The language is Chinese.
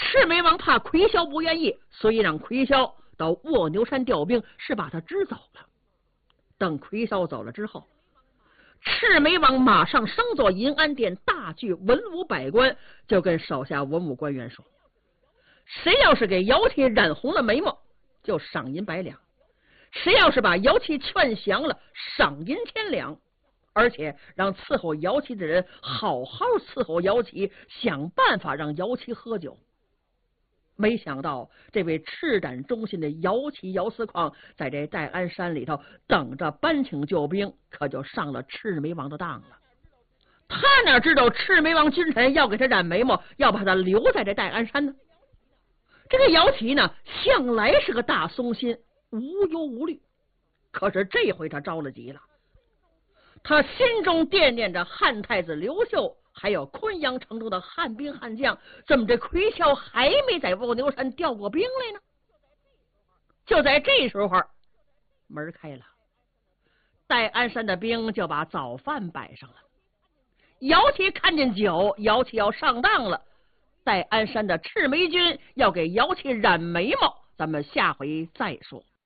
赤眉王怕魁霄不愿意，所以让魁霄到卧牛山调兵，是把他支走了。等魁霄走了之后，赤眉王马上升座银安殿，大聚文武百官，就跟手下文武官员说：谁要是给姚七染红了眉毛，就赏银100两；谁要是把姚七劝降了，赏银1000两。而且让伺候姚七的人好好伺候姚七，想办法让姚七喝酒。没想到这位赤胆忠心的姚七姚思匡，在这戴安山里头等着搬请救兵，可就上了赤眉王的当了。他哪知道赤眉王君臣要给他染眉毛，要把他留在这戴安山呢？这个姚七呢，向来是个大松心，无忧无虑。可是这回他着了急了，他心中惦念着汉太子刘秀，还有昆阳城中的汉兵汉将，怎么这魁霄还没在卧牛山调过兵来呢？就在这时候，门开了，戴安山的兵就把早饭摆上了。姚七看见酒，姚七要上当了。戴安山的赤眉军要给姚七染眉毛，咱们下回再说。